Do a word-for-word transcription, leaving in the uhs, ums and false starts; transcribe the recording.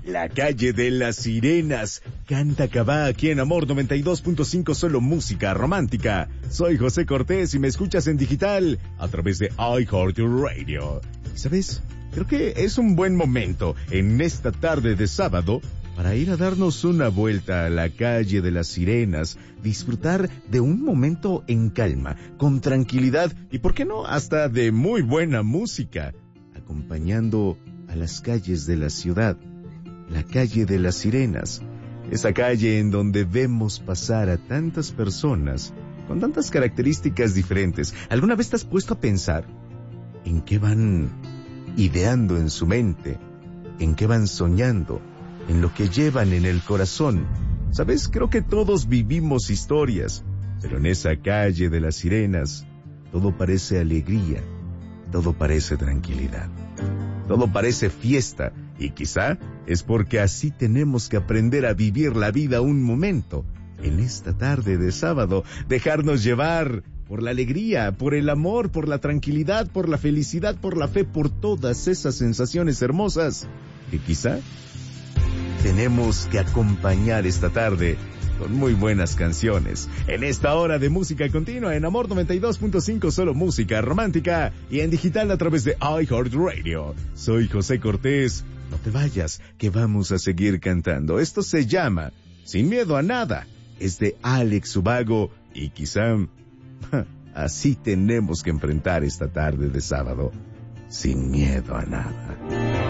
La calle de las sirenas. Canta Cabá aquí en Amor noventa y dos punto cinco, solo música romántica. Soy José Cortés y me escuchas en digital a través de iHeartRadio. ¿Sabes? Creo que es un buen momento en esta tarde de sábado para ir a darnos una vuelta a la calle de las sirenas, disfrutar de un momento en calma, con tranquilidad y, ¿por qué no?, hasta de muy buena música, acompañando a las calles de la ciudad. La calle de las sirenas, esa calle en donde vemos pasar a tantas personas con tantas características diferentes. ¿Alguna vez te has puesto a pensar en qué van ideando en su mente, en qué van soñando, en lo que llevan en el corazón? ¿Sabes? Creo que todos vivimos historias, pero en esa calle de las sirenas todo parece alegría, todo parece tranquilidad, todo parece fiesta. Y quizá es porque así tenemos que aprender a vivir la vida un momento. En esta tarde de sábado, dejarnos llevar por la alegría, por el amor, por la tranquilidad, por la felicidad, por la fe, por todas esas sensaciones hermosas que quizá tenemos que acompañar esta tarde con muy buenas canciones. En esta hora de música continua en Amor noventa y dos punto cinco, solo música romántica, y en digital a través de iHeartRadio. Soy José Cortés. No te vayas, que vamos a seguir cantando. Esto se llama Sin Miedo a Nada. Es de Alex Ubago y quizá así tenemos que enfrentar esta tarde de sábado. Sin miedo a nada.